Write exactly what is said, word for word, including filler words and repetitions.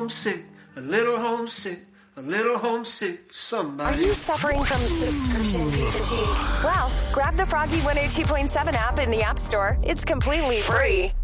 homesick, a little homesick, a little homesick for somebody. Are you suffering from subscription fatigue? Well, grab the Froggy one oh two point seven app in the App Store. It's completely free.